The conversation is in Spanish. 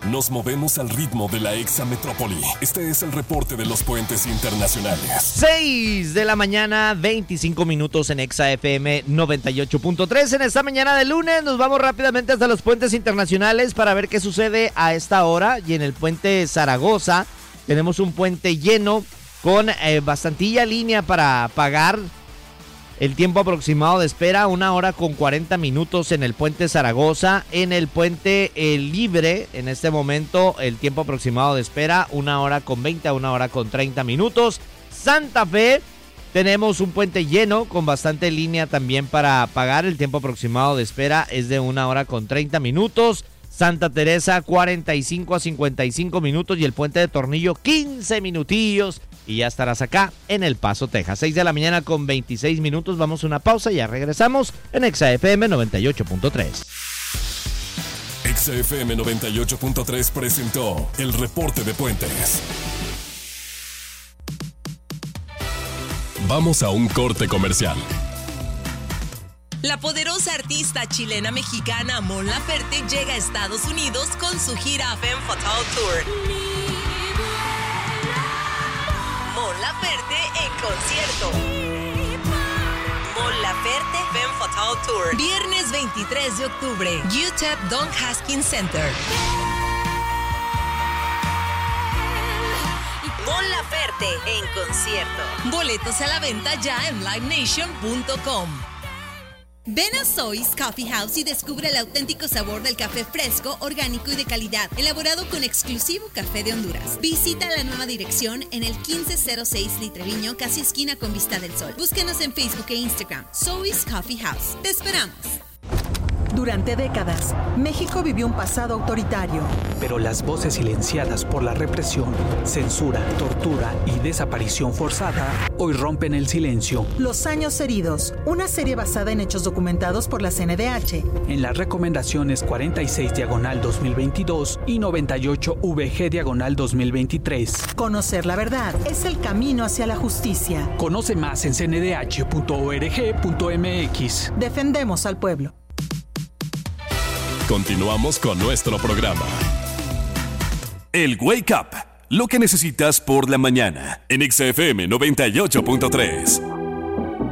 Nos movemos al ritmo de la exametrópoli. Este es el reporte de los puentes internacionales. 6 de la mañana, 25 minutos en Exa FM 98.3. En esta mañana de lunes nos vamos rápidamente hasta los puentes internacionales para ver qué sucede a esta hora. Y en el puente Zaragoza tenemos un puente lleno con bastantilla línea para pagar. El tiempo aproximado de espera, 1 hora con 40 minutos en el puente Zaragoza. En el puente Libre, en este momento, el tiempo aproximado de espera, 1 hora con 20 a 1 hora con 30 minutos. Santa Fe, tenemos un puente lleno con bastante línea también para pagar. El tiempo aproximado de espera es de 1 hora con 30 minutos. Santa Teresa, 45 a 55 minutos. Y el puente de Tornillo, 15 minutillos. Y ya estarás acá en El Paso, Texas. 6 de la mañana con 26 minutos. Vamos a una pausa y ya regresamos en Exa FM 98.3. Exa FM 98.3 presentó el reporte de puentes. Vamos a un corte comercial. La poderosa artista chilena-mexicana Mon Laferte llega a Estados Unidos con su gira Femme Fatale Tour. Mon Laferte en concierto. Mon Laferte Femme Fatale Tour. Viernes 23 de octubre. UTEP Don Haskins Center. Mon Laferte en concierto. Boletos a la venta ya en livenation.com. Ven a Zoe's Coffee House y descubre el auténtico sabor del café fresco, orgánico y de calidad, elaborado con exclusivo café de Honduras. Visita la nueva dirección en el 1506 Litreviño, casi esquina con Vista del Sol. Búsquenos en Facebook e Instagram, Zoe's Coffee House. ¡Te esperamos! Durante décadas, México vivió un pasado autoritario. Pero las voces silenciadas por la represión, censura, tortura y desaparición forzada hoy rompen el silencio. Los años heridos, una serie basada en hechos documentados por la CNDH. En las recomendaciones 46/2022 y 98VG/2023. Conocer la verdad es el camino hacia la justicia. Conoce más en cndh.org.mx. Defendemos al pueblo. Continuamos con nuestro programa. El Wake Up, lo que necesitas por la mañana, en Exa FM 98.3.